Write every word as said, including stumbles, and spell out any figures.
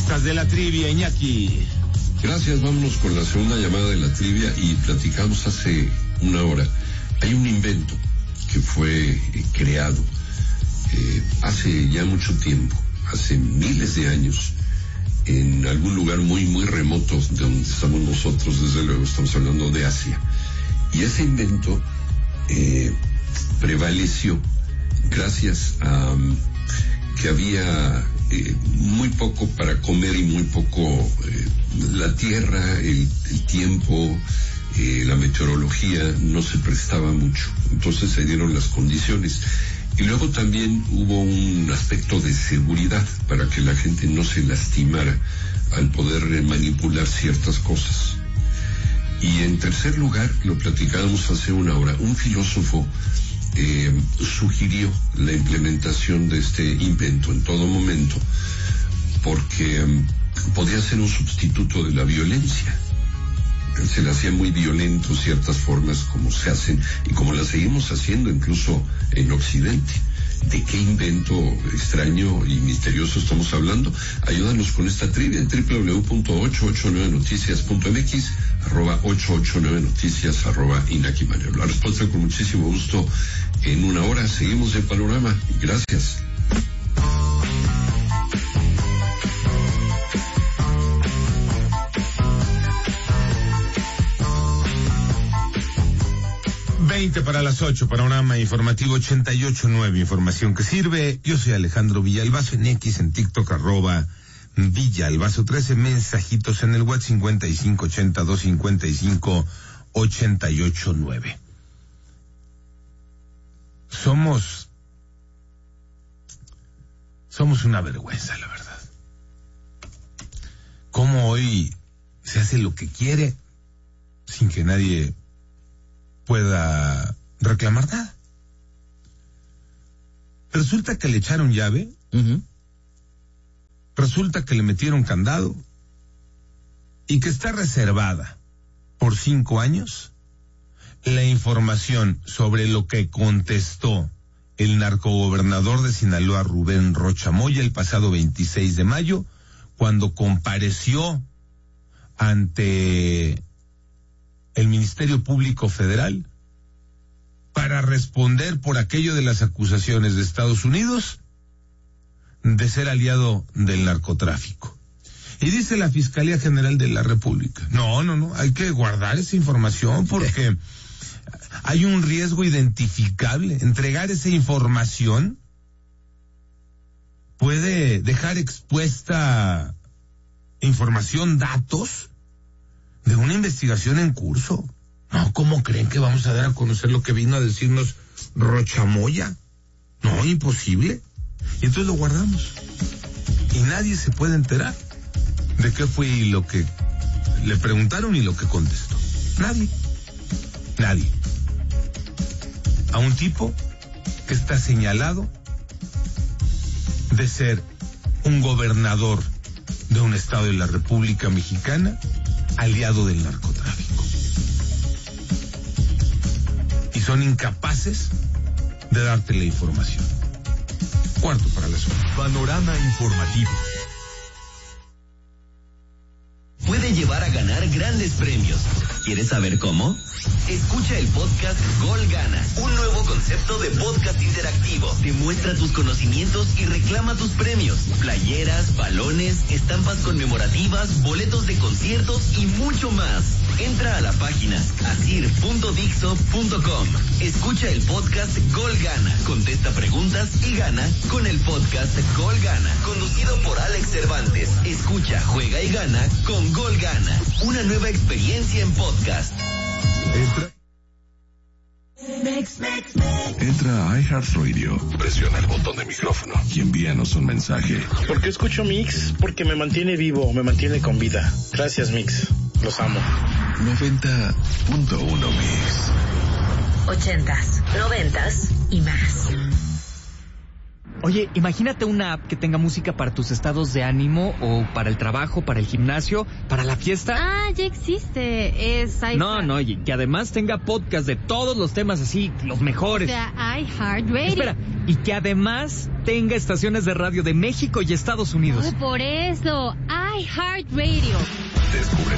Estas de la trivia, Iñaki. Gracias, vámonos con la segunda llamada de la trivia y platicamos hace una hora. Hay un invento que fue eh, creado eh, hace ya mucho tiempo, hace miles de años, en algún lugar muy, muy remoto de donde estamos nosotros, desde luego estamos hablando de Asia. Y ese invento eh, prevaleció gracias a um, que había eh, muy poco para comer y muy poco eh, la tierra, el, el tiempo, eh, la meteorología no se prestaba mucho. Entonces se dieron las condiciones. Y luego también hubo un aspecto de seguridad para que la gente no se lastimara al poder eh, manipular ciertas cosas. Y en tercer lugar, lo platicábamos hace una hora, un filósofo eh, sugirió la implementación de este invento en todo momento porque eh, podía ser un sustituto de la violencia. Se le hacía muy violento ciertas formas como se hacen y como las seguimos haciendo incluso en Occidente. ¿De qué invento extraño y misterioso estamos hablando? Ayúdanos con esta trivia en doble u doble u doble u punto ocho ocho nueve noticias punto m x, arroba ocho ocho nueve noticias, arroba Iñaki Manero. La respuesta con muchísimo gusto en una hora. Seguimos en Panorama. Gracias. veinte para las ocho, Panorama Informativo ochenta y ocho punto nueve, información que sirve. Yo soy Alejandro Villalbazo, en X, en TikTok, arroba Villalbazo trece, mensajitos en el WhatsApp cincuenta y cinco ochenta y dos cincuenta y cinco ochenta y ocho nueve. Somos, somos una vergüenza, la verdad. Cómo hoy se hace lo que quiere sin que nadie pueda reclamar nada. Resulta que le echaron llave, uh-huh. Resulta que le metieron candado y que está reservada por cinco años la información sobre lo que contestó el narcogobernador de Sinaloa, Rubén Rocha Moya, el pasado veintiséis de mayo, cuando compareció ante el Ministerio Público Federal para responder por aquello de las acusaciones de Estados Unidos de ser aliado del narcotráfico. Y dice la Fiscalía General de la República, no, no, no, hay que guardar esa información porque hay un riesgo identificable. Entregar esa información puede dejar expuesta información, datos de una investigación en curso. No, ¿cómo creen que vamos a dar a conocer lo que vino a decirnos Rocha Moya? No, imposible. Y entonces lo guardamos. Y nadie se puede enterar de qué fue y lo que le preguntaron y lo que contestó. Nadie. Nadie. A un tipo que está señalado de ser un gobernador de un estado de la República Mexicana aliado del narcotráfico. Y son incapaces de darte la información. Cuarto para las ocho. Panorama informativo. Puede llevar a ganar grandes premios. ¿Quieres saber cómo? Escucha el podcast Gol Gana, un nuevo concepto de podcast interactivo. Demuestra tus conocimientos y reclama tus premios. Playeras, balones, estampas conmemorativas, boletos de conciertos y mucho más. Entra a la página asir punto dixo punto com. Escucha el podcast Gol Gana, contesta preguntas y gana con el podcast Gol Gana, conducido por Alex Cervantes. Escucha, juega y gana con Gol Gana, una nueva experiencia en podcast. Entra. Entra a iHeartRadio, presiona el botón de micrófono y envíanos un mensaje. ¿Por qué escucho Mix? Porque me mantiene vivo, me mantiene con vida. Gracias, Mix. Los amo. noventa punto uno Mix. Ochentas, noventas y más. Oye, imagínate una app que tenga música para tus estados de ánimo o para el trabajo, para el gimnasio, para la fiesta. Ah, ya existe. Es iHeart. No, no, y que además tenga podcast de todos los temas así, los mejores. O sea, iHeartRadio. Espera, y que además tenga estaciones de radio de México y Estados Unidos. Oh, por eso, iHeartRadio. Descubre